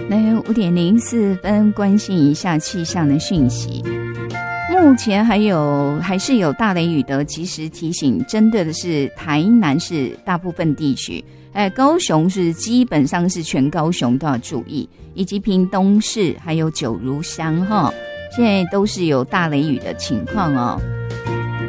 来5:04，关心一下气象的讯息。目前还是有大雷雨的及时提醒，针对的是台南市大部分地区，高雄是基本上是全高雄都要注意，以及屏东市还有九如乡哈，现在都是有大雷雨的情况哦。